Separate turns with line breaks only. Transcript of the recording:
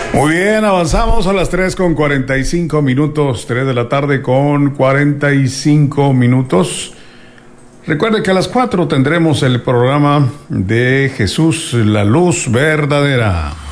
Muy bien, avanzamos a las 3:45, 3 de la tarde con 45 minutos. Recuerde que a las 4 tendremos el programa de Jesús, la luz verdadera.